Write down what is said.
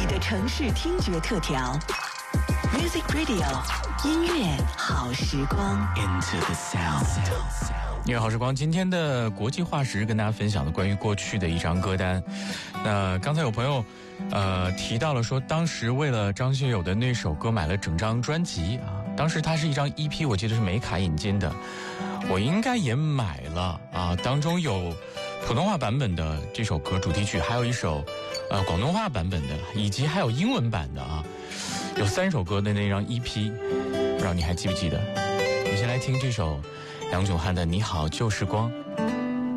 的城市听觉特调 ，Music Radio 音乐好时光 Into the sound。音乐好时光，今天的国际化时跟大家分享的关于过去的一张歌单。那刚才有朋友提到了说，当时为了张学友的那首歌买了整张专辑啊，当时它是一张 EP， 我记得是美卡引进的，我应该也买了啊，当中有普通话版本的这首歌主题曲，还有一首广东话版本的，以及还有英文版的啊，有3首歌的那张 EP， 不知道你还记不记得？我们先来听这首杨炯翰的《你好旧时光》。